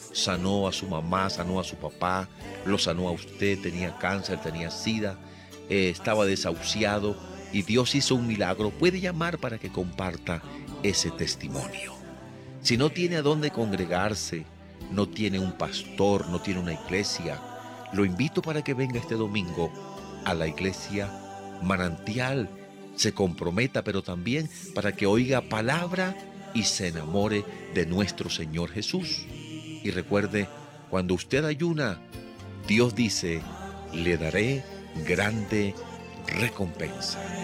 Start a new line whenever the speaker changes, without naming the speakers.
sanó a su mamá, sanó a su papá, lo sanó a usted, tenía cáncer, tenía sida, estaba desahuciado y Dios hizo un milagro, puede llamar para que comparta ese testimonio. Si no tiene a dónde congregarse, no tiene un pastor, no tiene una iglesia, lo invito para que venga este domingo a la iglesia Manantial, se comprometa, pero también para que oiga palabra y se enamore de nuestro Señor Jesús. Y recuerde, cuando usted ayuna, Dios dice, le daré grande recompensa.